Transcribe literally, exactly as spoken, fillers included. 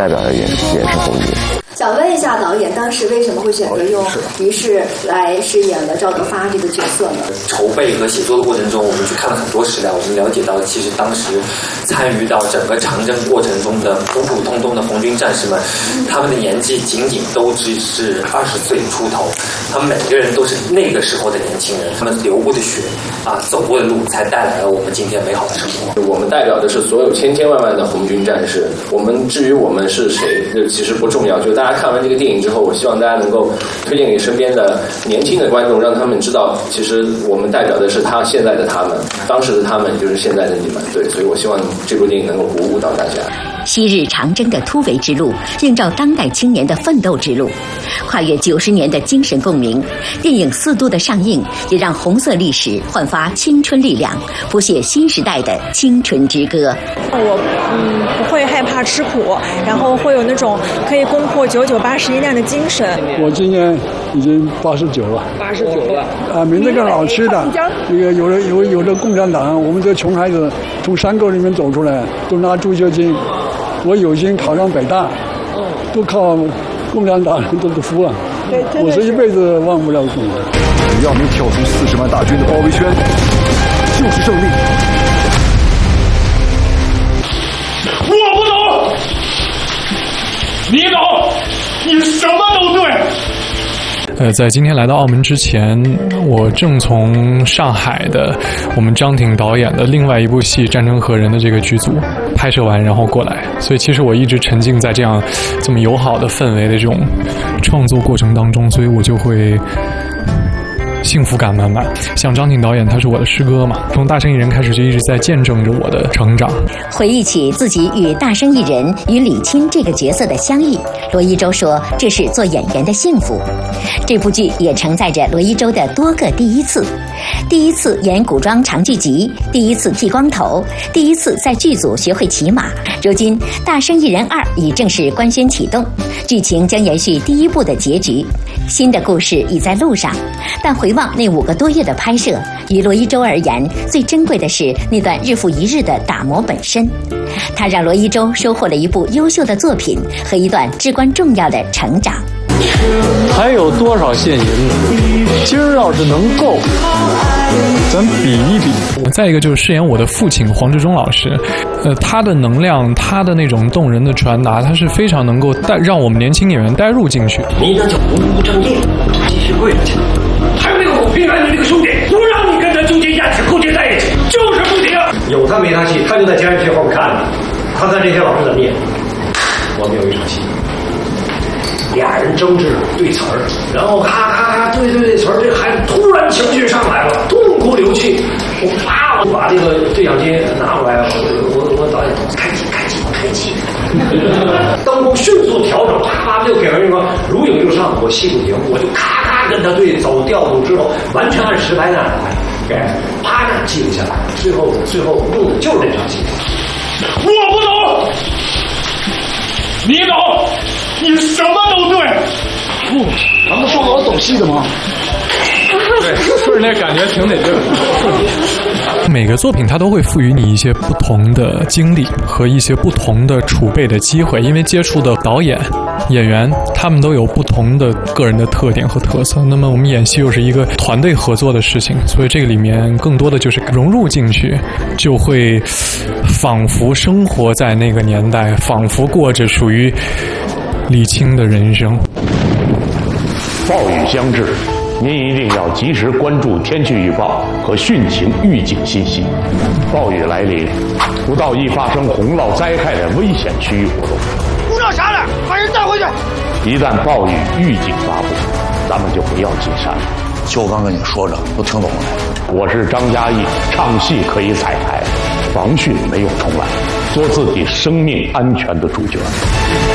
代表的也是也是红衣。 想问一下导演，当时为什么会选择用于适来饰演了赵德发这个角色呢？ 筹备和写作的过程中，我们去看了很多史料，我们了解到，其实当时参与到整个长征过程中的普普通通的红军战士们，他们的年纪仅仅都只是二十岁出头，他们每个人都是那个时候的年轻人，他们流过的血啊，走过的路，才带来了我们今天美好的生活。 我们代表的是所有千千万万的红军战士，我们至于我们是谁，这其实不重要。就大家看完这个电影之后，我希望大家能够推荐给身边的年轻的观众，让他们知道，其实我们代表的是他现在的他们，当时的他们就是现在的你们。对，所以我希望这部电影能够鼓舞到大家。 昔日长征的突围之路，映照当代青年的奋斗之路，跨越九十年的精神共鸣。电影四度的上映，也让红色历史焕发青春力量，谱写新时代的青春之歌。 我嗯不会害怕吃苦，然后会有那种可以攻破九九八十一难的精神。 我今年已经八十九了， 八十九了啊，没那个老区的，这个有的有有的共产党，我们这穷孩子从山沟里面走出来，都拿助学金。我有心考上北大，都靠共产党都是服了。我是一辈子忘不了共产党。 只要能跳出四十万大军的包围圈，就是胜利。 我不懂，你懂，你什么都对。 呃，在今天来到澳门之前，我正从上海的我们张挺导演的另外一部戏《战争和人》的这个剧组拍摄完，然后过来。所以其实我一直沉浸在这样这么友好的氛围的这种创作过程当中，所以我就会幸福感满满。像张挺导演，他是我的师哥嘛，从大生意人开始就一直在见证着我的成长。 回忆起自己与大生意人与李钦这个角色的相遇，罗一舟说这是做演员的幸福。这部剧也承载着罗一舟的多个第一次：第一次演古装长剧集，第一次剃光头，第一次在剧组学会骑马。如今《大生意人二》已正式官宣启动，剧情将延续第一部的结局，新的故事已在路上。但回望那五个多月的拍摄，于罗一舟而言，最珍贵的是那段日复一日的打磨本身。它让罗一舟收获了一部优秀的作品和一段至关重要的成长。 还有多少现银呢？今儿要是能够，咱比一比。 再一个就是饰演我的父亲黄志忠老师，呃，他的能量，他的那种动人的传达，他是非常能够带让我们年轻演员带入进去。 你那叫不务正业，继续跪着去。还有那个武平原，你那个兄弟，不让你跟他纠结牙齿勾结在一起，就是不听。有他没他气，他就在监视器后面看着，他在这些老师怎么演。我们有一场戏。俩人争执对词儿，然后咔咔咔对对对词儿，这孩子突然情绪上来了，痛哭流泣。我啪，我把这个对讲机拿过来，我我我导演开机开机开机，灯光迅速调整，啪啪就给人一个如影就上。我戏不停，我就咔咔跟他对走调度之后，完全按实拍那来，给啪那记录下来。最后最后用的就是这场戏。我不懂，你懂。你什么都对， 不，咱们说我懂戏的吗？ 对，顺着那感觉挺得劲。 每个作品它都会赋予你一些不同的经历和一些不同的储备的机会，因为接触的导演、演员，他们都有不同的个人的特点和特色。那么我们演戏又是一个团队合作的事情，所以这个里面更多的就是融入进去，就会仿佛生活在那个年代，仿佛过着属于李钦的人生。 暴雨将至，您一定要及时关注天气预报和汛情预警信息。暴雨来临，不到易发生洪涝灾害的危险区域活动。 鼓捣啥呢？把人带回去。 一旦暴雨预警发布，咱们就不要进山。 就刚跟你说着，都听懂了。 我是张嘉译，唱戏可以彩排，防汛没有重来，做自己生命安全的主角。